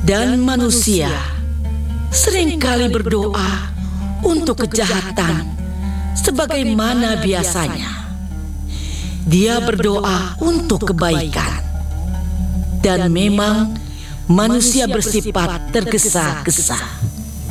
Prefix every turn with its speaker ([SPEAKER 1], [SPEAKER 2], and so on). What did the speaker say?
[SPEAKER 1] Dan manusia seringkali berdoa untuk kejahatan sebagaimana biasanya. Dia berdoa untuk kebaikan. Dan memang manusia bersifat tergesa-gesa.